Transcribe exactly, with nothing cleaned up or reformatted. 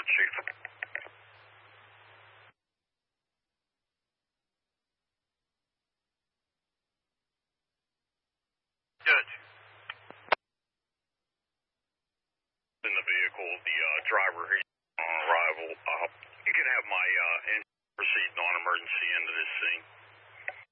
Chief. Judge. In the vehicle, the uh, driver, he's on arrival. Uh, you can have my uh, proceed non-emergency into this scene.